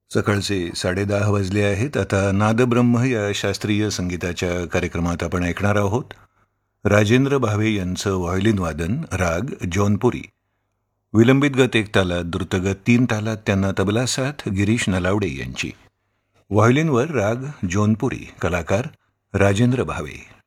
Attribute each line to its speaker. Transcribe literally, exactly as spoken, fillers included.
Speaker 1: सकाळचे साडेदहा वाजले आहेत. आता नादब्रह्म या शास्त्रीय संगीताच्या कार्यक्रमात आपण ऐकणार आहोत राजेंद्र भावे यांचं व्हायोलिन वादन, राग जौनपुरी. विलंबित गत एक तालात, द्रुतगत तीन तालात. त्यांना तबला साथ गिरीश नलावडे यांची. व्हायोलिनवर राग जौनपुरी, कलाकार राजेंद्र भावे.